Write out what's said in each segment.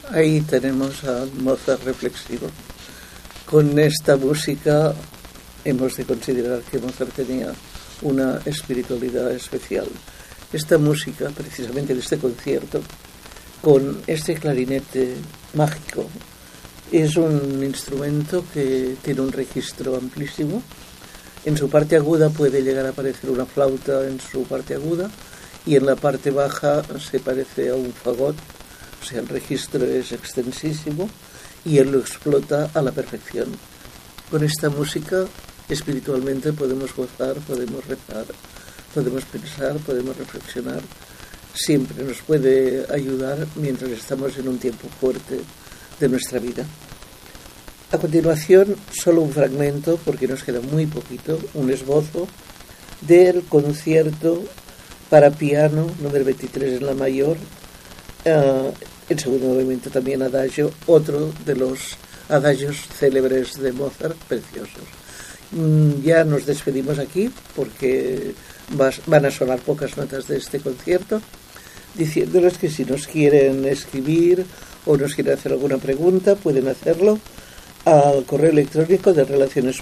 Ahí tenemos a Mozart reflexivo. Con esta música hemos de considerar que Mozart tenía una espiritualidad especial. Esta música, precisamente de este concierto, con este clarinete mágico, es un instrumento que tiene un registro amplísimo. En su parte aguda puede llegar a parecer una flauta en su parte aguda, y en la parte baja se parece a un fagot. O sea, el registro es extensísimo y él lo explota a la perfección. Con esta música, espiritualmente podemos gozar, podemos rezar, podemos pensar, podemos reflexionar. Siempre nos puede ayudar mientras estamos en un tiempo fuerte de nuestra vida. A continuación, solo un fragmento, porque nos queda muy poquito, un esbozo del concierto para piano número 23 en la mayor, en segundo movimiento también adagio, otro de los adagios célebres de Mozart, preciosos. Ya nos despedimos aquí porque van a sonar pocas notas de este concierto, diciéndoles que si nos quieren escribir o nos quieren hacer alguna pregunta, pueden hacerlo al correo electrónico de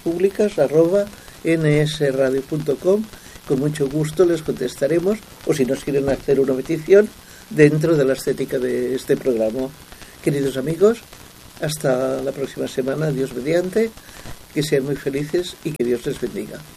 relacionespúblicas@nsradio.com. Con mucho gusto les contestaremos, o si nos quieren hacer una petición dentro de la estética de este programa. Queridos amigos, hasta la próxima semana, Dios mediante, que sean muy felices y que Dios les bendiga.